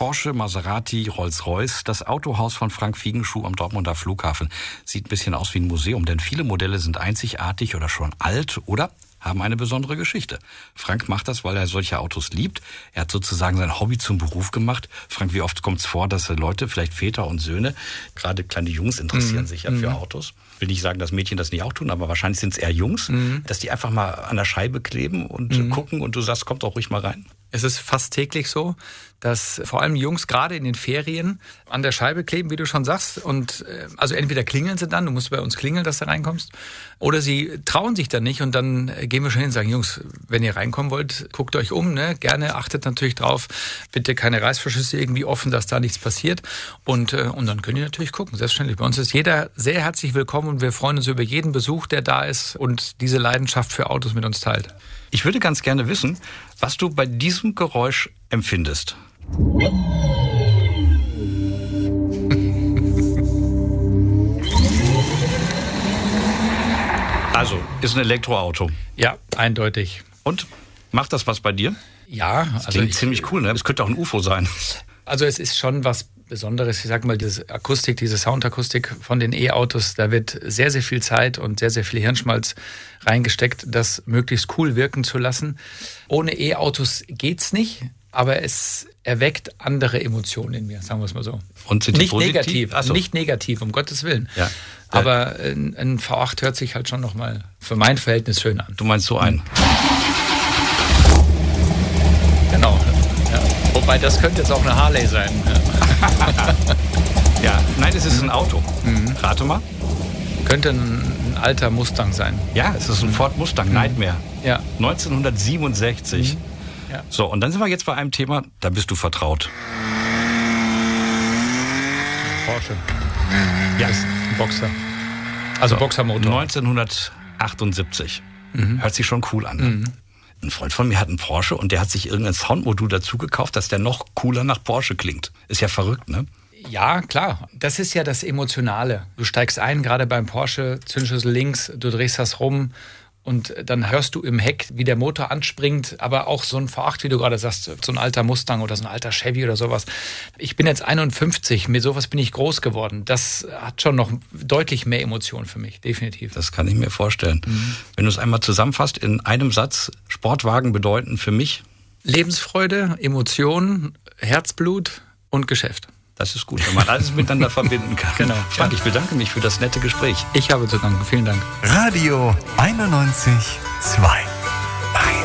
Porsche, Maserati, Rolls-Royce. Das Autohaus von Frank Fiegenschuh am Dortmunder Flughafen sieht ein bisschen aus wie ein Museum, denn viele Modelle sind einzigartig oder schon alt oder haben eine besondere Geschichte. Frank macht das, weil er solche Autos liebt. Er hat sozusagen sein Hobby zum Beruf gemacht. Frank, wie oft kommt es vor, dass Leute, vielleicht Väter und Söhne, gerade kleine Jungs interessieren sich ja für Autos. Ich will nicht sagen, dass Mädchen das nicht auch tun, aber wahrscheinlich sind es eher Jungs, dass die einfach mal an der Scheibe kleben und gucken und du sagst, kommt doch ruhig mal rein. Es ist fast täglich so, dass vor allem Jungs gerade in den Ferien an der Scheibe kleben, wie du schon sagst. Und also entweder klingeln sie dann, du musst bei uns klingeln, dass du reinkommst, oder sie trauen sich dann nicht und dann gehen wir schon hin und sagen, Jungs, wenn ihr reinkommen wollt, guckt euch um, ne? Gerne, achtet natürlich drauf, bitte keine Reißverschlüsse irgendwie offen, dass da nichts passiert. Und dann könnt ihr natürlich gucken, selbstverständlich. Bei uns ist jeder sehr herzlich willkommen und wir freuen uns über jeden Besuch, der da ist und diese Leidenschaft für Autos mit uns teilt. Ich würde ganz gerne wissen, was du bei diesem Geräusch empfindest. Also, ist ein Elektroauto. Ja, eindeutig. Und? Macht das was bei dir? Ja. Das klingt ziemlich cool, ne? Es könnte auch ein UFO sein. Also es ist schon was Besonderes. Ich sag mal, diese Akustik, diese Soundakustik von den E-Autos, da wird sehr, sehr viel Zeit und sehr, sehr viel Hirnschmalz reingesteckt, das möglichst cool wirken zu lassen. Ohne E-Autos geht's nicht, aber es erweckt andere Emotionen in mir, sagen wir es mal so. Und sind die nicht positiv? Negativ, Ach so. nicht negativ, um Gottes Willen. Ja. Aber ein V8 hört sich halt schon nochmal für mein Verhältnis schön an. Du meinst so einen? Genau. Ja. Wobei, das könnte jetzt auch eine Harley sein. Ja, nein, es ist ein Auto. Rate mal. Könnte ein alter Mustang sein. Ja, es ist ein Ford Mustang Nightmare. Ja. 1967. Ja. So, und dann sind wir jetzt bei einem Thema, da bist du vertraut. Porsche. Ja. Das ist ein Boxer. Also Boxermotor. 1978. Hört sich schon cool an. Ne? Ein Freund von mir hat einen Porsche und der hat sich irgendein Soundmodul dazu gekauft, dass der noch cooler nach Porsche klingt. Ist ja verrückt, ne? Ja, klar. Das ist ja das Emotionale. Du steigst ein, gerade beim Porsche, Zündschlüssel links, du drehst das rum und dann hörst du im Heck, wie der Motor anspringt. Aber auch so ein V8, wie du gerade sagst, so ein alter Mustang oder so ein alter Chevy oder sowas. Ich bin jetzt 51, mit sowas bin ich groß geworden. Das hat schon noch deutlich mehr Emotionen für mich, definitiv. Das kann ich mir vorstellen. Wenn du es einmal zusammenfasst, in einem Satz, Sportwagen bedeuten für mich? Lebensfreude, Emotionen, Herzblut und Geschäft. Das ist gut, wenn man alles miteinander verbinden kann. Genau. Frank, ich bedanke mich für das nette Gespräch. Ich habe zu danken. Vielen Dank. Radio 91,2.